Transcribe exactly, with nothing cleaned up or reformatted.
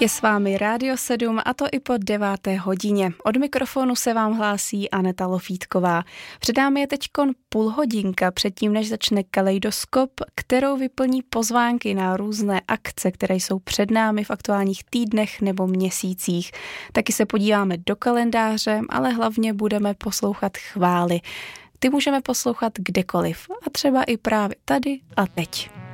Je s vámi Rádio sedm a to i po deváté hodině. Od mikrofonu se vám hlásí Aneta Lofítková. Před námi je teďkon půl hodinka předtím, než začne Kaleidoskop, kterou vyplní pozvánky na různé akce, které jsou před námi v aktuálních týdnech nebo měsících. Taky se podíváme do kalendáře, ale hlavně budeme poslouchat chvály. Ty můžeme poslouchat kdekoliv a třeba i právě tady a teď.